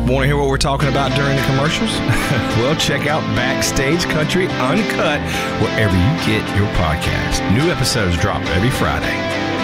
Want to hear what we're talking about during the commercials? Well, check out Backstage Country Uncut wherever you get your podcast. New episodes drop every Friday.